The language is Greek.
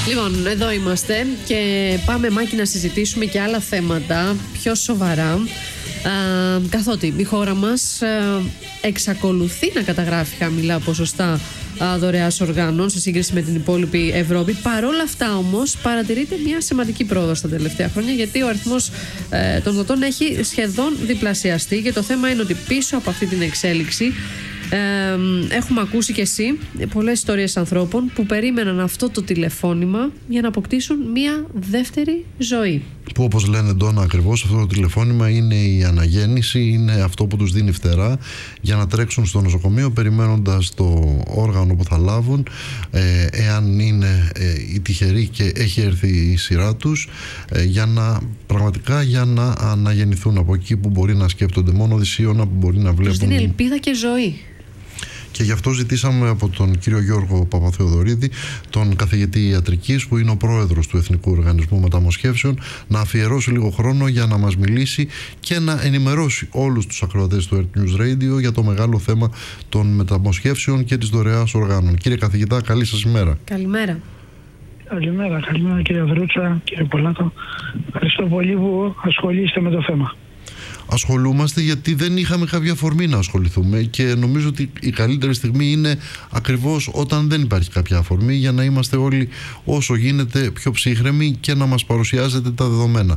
Λοιπόν, εδώ είμαστε και πάμε, Μάκη, να συζητήσουμε και άλλα θέματα πιο σοβαρά. Καθότι η χώρα μας εξακολουθεί να καταγράφει χαμηλά ποσοστά δωρεάς οργάνων σε σύγκριση με την υπόλοιπη Ευρώπη. Παρόλα αυτά όμως παρατηρείται μια σημαντική πρόοδο στα τελευταία χρόνια, γιατί ο αριθμός των δοτών έχει σχεδόν διπλασιαστεί και το θέμα είναι ότι πίσω από αυτή την εξέλιξη έχουμε ακούσει και εσύ πολλές ιστορίες ανθρώπων που περίμεναν αυτό το τηλεφώνημα για να αποκτήσουν μια δεύτερη ζωή. Που, όπως λένε, Ντόνα, ακριβώς αυτό το τηλεφώνημα είναι η αναγέννηση, είναι αυτό που τους δίνει φτερά για να τρέξουν στο νοσοκομείο περιμένοντας το όργανο που θα λάβουν, εάν είναι οι τυχεροί και έχει έρθει η σειρά τους, πραγματικά για να αναγεννηθούν από εκεί που μπορεί να σκέπτονται μόνο δυσίωνα, που μπορεί να βλέπουν. Τους δίνει ελπίδα και ζωή. Και γι' αυτό ζητήσαμε από τον κύριο Γιώργο Παπαθεοδωρίδη, τον καθηγητή ιατρικής, που είναι ο πρόεδρος του Εθνικού Οργανισμού Μεταμοσχεύσεων, να αφιερώσει λίγο χρόνο για να μας μιλήσει και να ενημερώσει όλους τους ακροατές του Earth News Radio για το μεγάλο θέμα των μεταμοσχεύσεων και της δωρεάς οργάνων. Κύριε καθηγητά, καλή σας ημέρα. Καλημέρα. Καλημέρα κύριε Δρούτσα, κύριε Πολάκο. Ευχαριστώ πολύ που ασχολείστε με το θέμα. Ασχολούμαστε γιατί δεν είχαμε κάποια αφορμή να ασχοληθούμε και νομίζω ότι η καλύτερη στιγμή είναι ακριβώς όταν δεν υπάρχει κάποια αφορμή, για να είμαστε όλοι όσο γίνεται πιο ψύχρεμοι και να μας παρουσιάζετε τα δεδομένα.